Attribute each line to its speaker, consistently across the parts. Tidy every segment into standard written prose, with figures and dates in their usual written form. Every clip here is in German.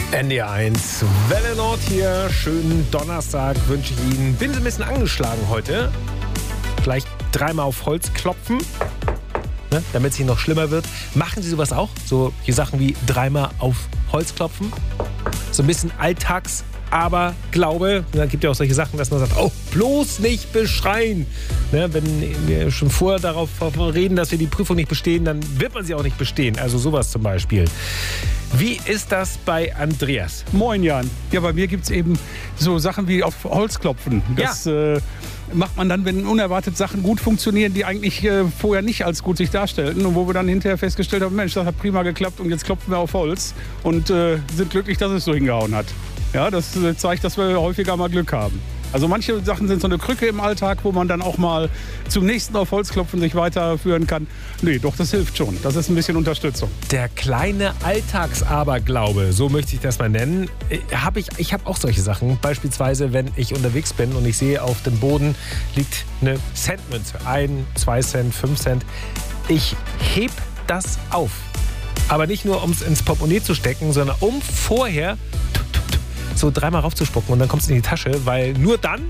Speaker 1: NDR1, Welle Nord hier. Schönen Donnerstag wünsche ich Ihnen. Bin ein bisschen angeschlagen heute. Vielleicht dreimal auf Holz klopfen, ne, damit es Ihnen noch schlimmer wird. Machen Sie sowas auch? So die Sachen wie dreimal auf Holz klopfen? So ein bisschen Alltagsaberglaube. Da gibt ja auch solche Sachen, dass man sagt, oh, bloß nicht beschreien. Ne, wenn wir schon vorher darauf reden, dass wir die Prüfung nicht bestehen, dann wird man sie auch nicht bestehen. Also sowas zum Beispiel. Wie ist das bei Andreas?
Speaker 2: Moin Jan. Ja, bei mir gibt es eben so Sachen wie auf Holz klopfen. Das macht man dann, wenn unerwartet Sachen gut funktionieren, die eigentlich vorher nicht als gut sich darstellten. Und wo wir dann hinterher festgestellt haben, Mensch, das hat prima geklappt und jetzt klopfen wir auf Holz. Und sind glücklich, dass es so hingehauen hat. Ja, das zeigt, dass wir häufiger mal Glück haben. Also manche Sachen sind so eine Krücke im Alltag, wo man dann auch mal zum nächsten auf Holz klopfen sich weiterführen kann. Nee, doch, das hilft schon. Das ist ein bisschen Unterstützung.
Speaker 1: Der kleine Alltagsaberglaube, so möchte ich das mal nennen. Ich habe auch solche Sachen. Beispielsweise, wenn ich unterwegs bin und ich sehe, auf dem Boden liegt eine Centmünze. 1, 2 Cent, 5 Cent. Ich heb das auf. Aber nicht nur, um es ins Portemonnaie zu stecken, sondern um vorher so dreimal raufzuspucken und dann kommst du in die Tasche, weil nur dann,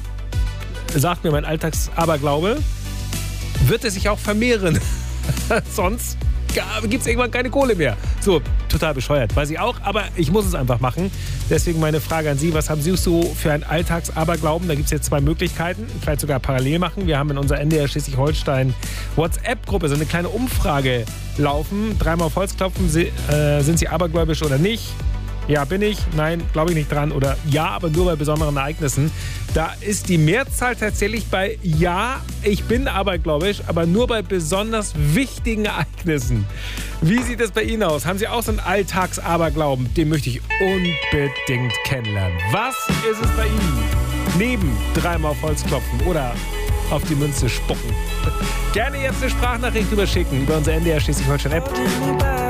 Speaker 1: sagt mir mein Alltagsaberglaube, wird es sich auch vermehren. Sonst gibt es irgendwann keine Kohle mehr. So, total bescheuert, weiß ich auch, aber ich muss es einfach machen. Deswegen meine Frage an Sie, was haben Sie so für einen Alltagsaberglauben? Da gibt es jetzt 2 Möglichkeiten, vielleicht sogar parallel machen. Wir haben in unserer NDR Schleswig-Holstein WhatsApp-Gruppe so eine kleine Umfrage laufen. Dreimal auf Holz klopfen, sind Sie abergläubisch oder nicht? Ja, bin ich. Nein, glaube ich nicht dran. Oder ja, aber nur bei besonderen Ereignissen. Da ist die Mehrzahl tatsächlich bei ja, ich bin abergläubisch, aber nur bei besonders wichtigen Ereignissen. Wie sieht das bei Ihnen aus? Haben Sie auch so einen Alltagsaberglauben? Den möchte ich unbedingt kennenlernen. Was ist es bei Ihnen? Neben dreimal auf Holz klopfen oder auf die Münze spucken. Gerne jetzt eine Sprachnachricht überschicken über unsere NDR Schleswig-Holstein App.